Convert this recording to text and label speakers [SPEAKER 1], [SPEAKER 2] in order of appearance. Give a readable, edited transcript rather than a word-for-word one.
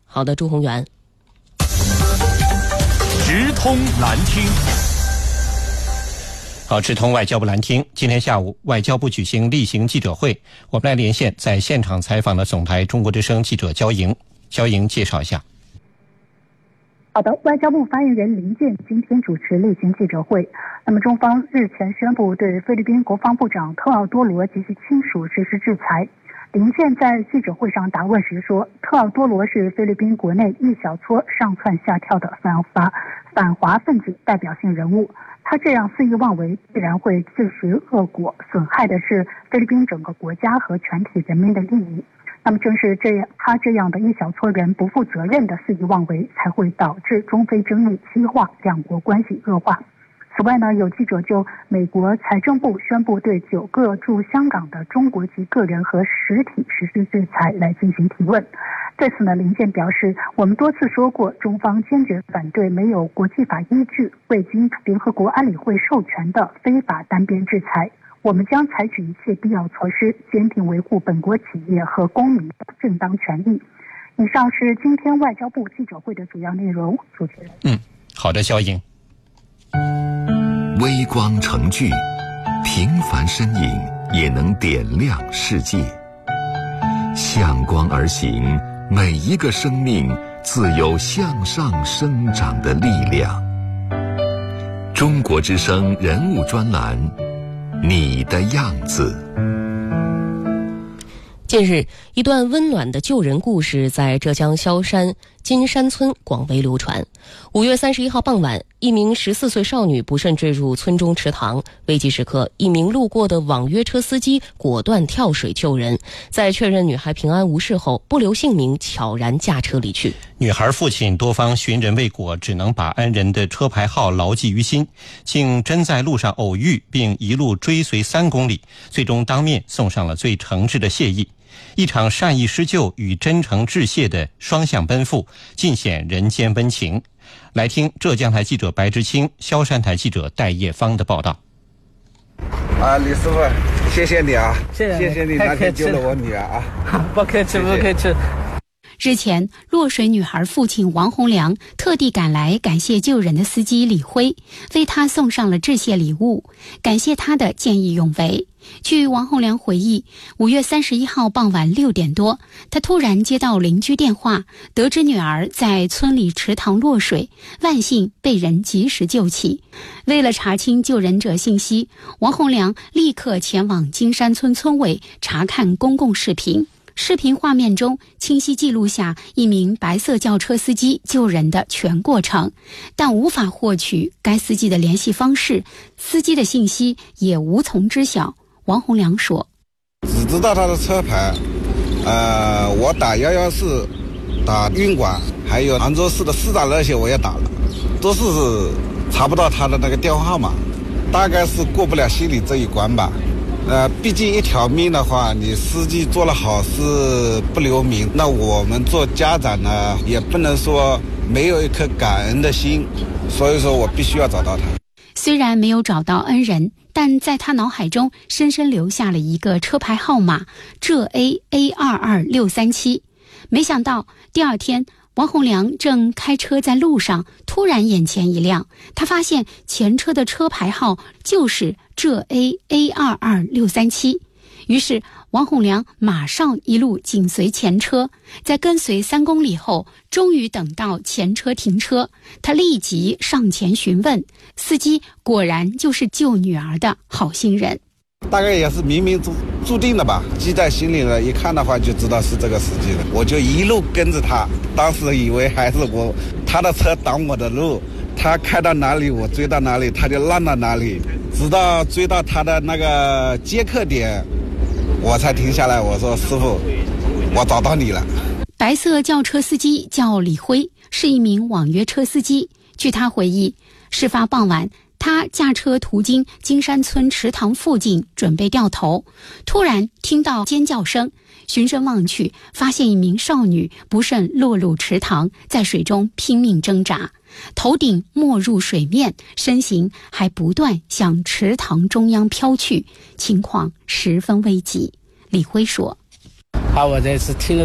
[SPEAKER 1] 好的，朱宏元。
[SPEAKER 2] 直通蓝厅。
[SPEAKER 3] 好，直通外交部蓝厅。今天下午，外交部举行例行记者会，我们来连线在现场采访的总台中国之声记者焦莹。焦莹介绍一下。
[SPEAKER 4] 好的，外交部发言人林健今天主持例行记者会。那么，中方日前宣布对菲律宾国防部长特奥多罗及其亲属实施制裁。林健在记者会上答问时说，特奥多罗是菲律宾国内一小撮上蹿下跳的反华分子代表性人物。他这样肆意妄为，必然会自食恶果，损害的是菲律宾整个国家和全体人民的利益。那么正是他这样的一小撮人不负责任的肆意妄为，才会导致中菲争议激化，两国关系恶化。此外呢，有记者就美国财政部宣布对9个驻香港的中国籍个人和实体实施制裁来进行提问。对此呢，林健表示，我们多次说过，中方坚决反对没有国际法依据、未经联合国安理会授权的非法单边制裁。我们将采取一切必要措施，坚定维护本国企业和公民的正当权益。以上是今天外交部记者会的主要内容。主持人。
[SPEAKER 3] 好的，焦莹。
[SPEAKER 5] 微光成炬，平凡身影也能点亮世界。向光而行，每一个生命自有向上生长的力量。中国之声人物专栏，你的样子。
[SPEAKER 1] 近日，一段温暖的救人故事在浙江萧山金山村广为流传。5月31号傍晚，一名14岁少女不慎坠入村中池塘，危急时刻，一名路过的网约车司机果断跳水救人，在确认女孩平安无事后，不留姓名，悄然驾车离去。
[SPEAKER 3] 女孩父亲多方寻人未果，只能把恩人的车牌号牢记于心，竟真在路上偶遇，并一路追随3公里，最终当面送上了最诚挚的谢意。一场善意施救与真诚致谢的双向奔赴，尽显人间温情。来听浙江台记者白之清、萧山台记者戴叶芳的报道。
[SPEAKER 6] 李师傅，谢谢你啊，谢谢你那天救了我女儿啊。
[SPEAKER 7] 不客气，不客气。
[SPEAKER 8] 日前，落水女孩父亲王洪良特地赶来感谢救人的司机李辉，为他送上了致谢礼物，感谢他的见义勇为。据王洪良回忆，5月31号傍晚6点多，他突然接到邻居电话，得知女儿在村里池塘落水，万幸被人及时救起。为了查清救人者信息，王洪良立刻前往金山村村委查看公共视频。视频画面中清晰记录下一名白色轿车司机救人的全过程，但无法获取该司机的联系方式，司机的信息也无从知晓。王洪良说，
[SPEAKER 6] 只知道他的车牌，我打114，打运管，还有杭州市的市长热线我也打了，都是查不到他的那个电话号码，大概是过不了心理这一关吧。毕竟一条命的话，你司机做了好事不留名，那我们做家长呢，也不能说没有一颗感恩的心，所以说我必须要找到他。
[SPEAKER 8] 虽然没有找到恩人，但在他脑海中深深留下了一个车牌号码浙 A22637。没想到第二天，王洪良正开车在路上，突然眼前一亮，他发现前车的车牌号就是浙 A22637。于是王洪良马上一路紧随前车，在跟随3公里后，终于等到前车停车，他立即上前询问，司机果然就是救女儿的好心人。
[SPEAKER 6] 大概也是冥冥注定的吧，记在心里了，一看的话就知道是这个司机了，我就一路跟着他，当时以为还是他的车挡我的路，他开到哪里我追到哪里，他就让到哪里，直到追到他的那个接客点，我才停下来，我说师傅，我找到你了。
[SPEAKER 8] 白色轿车司机叫李辉，是一名网约车司机。据他回忆，事发傍晚，他驾车途经金山村池塘附近，准备掉头，突然听到尖叫声，循声望去，发现一名少女不慎落入池塘，在水中拼命挣扎，头顶没入水面，身形还不断向池塘中央飘去，情况十分危急。李辉说，
[SPEAKER 7] 我这次听了